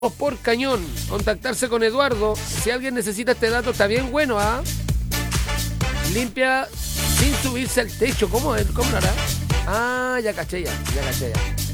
por cañón. Contactarse con Eduardo. Si alguien necesita este dato, está bien bueno, ¿ah? Limpia sin subirse al techo. ¿Cómo es? ¿Cómo lo hará? Ah, ya caché ya caché ya.